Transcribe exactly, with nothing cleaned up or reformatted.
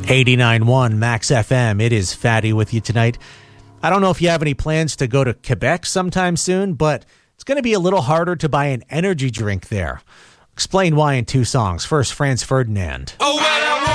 eighty-nine point one Max F M. It is Fatty with you tonight. I don't know if you have any plans to go to Quebec sometime soon, but it's going to be a little harder to buy an energy drink there. Explain why in two songs. First, Franz Ferdinand. Oh, well.